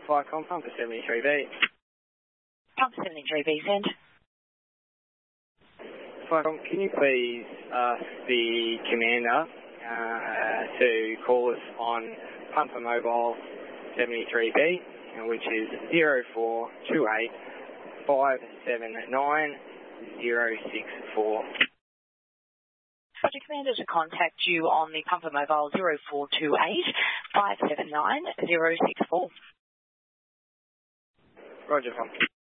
Viacom, Pumper 73B. Pumper 73B, send. Viacom, can you please ask the commander to call us on Pumper Mobile 73B, which is 0428 579 064. Roger, commander to contact you on the Pumper Mobile 0428 579 064. Roger, Pumper.